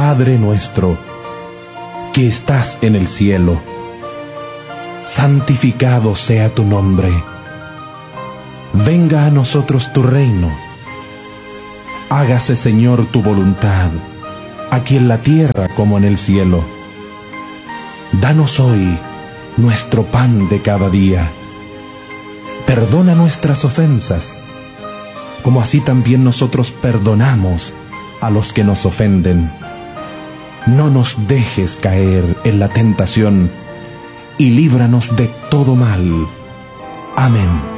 Padre nuestro, que estás en el cielo, santificado sea tu nombre. Venga a nosotros tu reino. Hágase, Señor, tu voluntad, aquí en la tierra como en el cielo. Danos hoy nuestro pan de cada día. Perdona nuestras ofensas, como así también nosotros perdonamos a los que nos ofenden. No nos dejes caer en la tentación, y líbranos de todo mal. Amén.